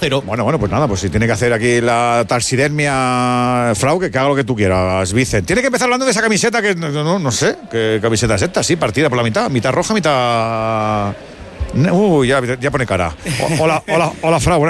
0. Bueno, pues nada, pues si tiene que hacer aquí la taxidermia Frau, que haga lo que tú quieras, Vicen. Tiene que empezar hablando de esa camiseta que no sé, ¿qué camiseta es esta? Sí, partida por la mitad roja, mitad... ya pone cara. Hola, Frau.